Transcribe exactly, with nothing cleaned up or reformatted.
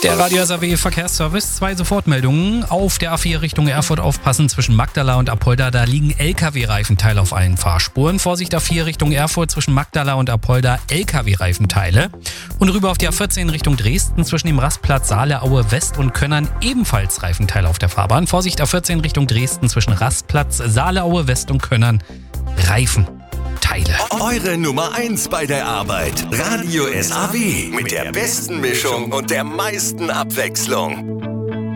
Der Radio S A W Verkehrsservice, zwei Sofortmeldungen. Auf der A vier Richtung Erfurt aufpassen, zwischen Magdala und Apolda, da liegen L K W-Reifenteile auf allen Fahrspuren. Vorsicht A vier Richtung Erfurt, zwischen Magdala und Apolda, L K W-Reifenteile. Und rüber auf die A vierzehn Richtung Dresden, zwischen dem Rastplatz Saale-Aue West und Könnern, ebenfalls Reifenteile auf der Fahrbahn. Vorsicht A vierzehn Richtung Dresden, zwischen Rastplatz Saale-Aue West und Könnern, Reifenteile. Eure Nummer eins bei der Arbeit. Radio S A W mit der besten Mischung und der meisten Abwechslung.